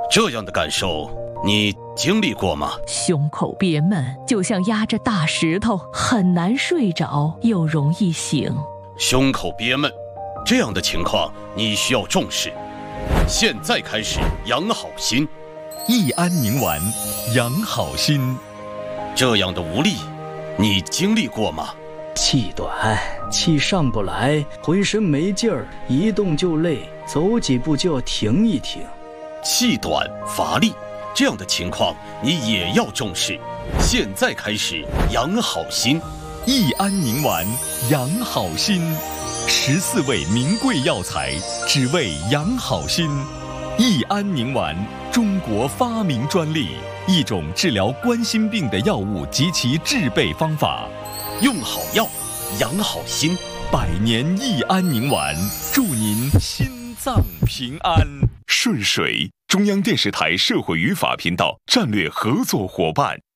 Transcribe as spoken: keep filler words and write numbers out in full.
这样的感受你经历过吗？ 胸口憋闷，就像压着大石头，很难睡着，又容易醒。 胸口憋闷，这样的情况你需要重视。现在开始养好心。 益安宁丸，养好心。 这样的无力，你经历过吗？ 气短，气上不来，浑身没劲儿，一动就累，走几步就要停一停。 气短乏力，这样的情况你也要重视。现在开始养好心。 益安宁丸，养好心。十四味名贵药材，只为养好心。益安宁丸，中国发明专利，一种治疗冠心病的药物及其制备方法。 用好药，养好心。 百年益安宁丸，祝您心脏平安。顺水，中央电视台社会与法频道战略合作伙伴。